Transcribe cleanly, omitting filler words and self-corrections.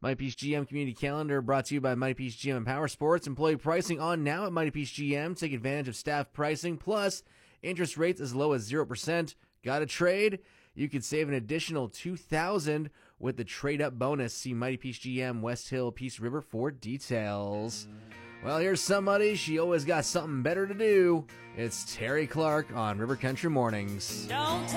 Mighty Peach GM Community Calendar brought to you by Mighty Peach GM and Power Sports. Employee pricing on now at Mighty Peach GM. Take advantage of staff pricing plus interest rates as low as 0%. Got a trade? You could save an additional $2,000 with the trade-up bonus. See Mighty Peach GM, West Hill, Peace River for details. Well, here's somebody. She always got something better to do. It's Terry Clark on River Country Mornings. Don't